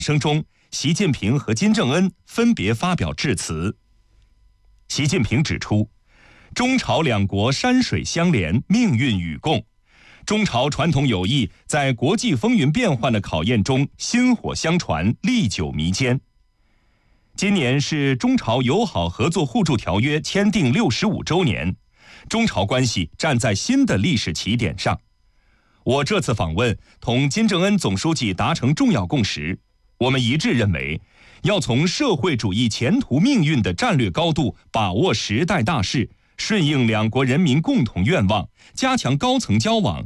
声中，习近平和金正恩分别发表致辞。习近平指出，中朝两国山水相连，命运与共，中朝传统友谊在国际风云变幻的考验中薪火相传，历久弥坚。今年是中朝友好合作互助条约签订65周年，中朝关系站在新的历史起点上。我这次访问同金正恩总书记达成重要共识，我们一致认为，要从社会主义前途命运的战略高度把握时代大势，顺应两国人民共同愿望，加强高层交往，